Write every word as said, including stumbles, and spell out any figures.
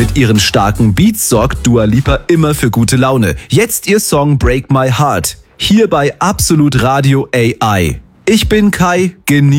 Mit ihren starken Beats sorgt Dua Lipa immer für gute Laune. Jetzt ihr Song Break My Heart. Hier bei Absolut Radio A I. Ich bin Kai, genießt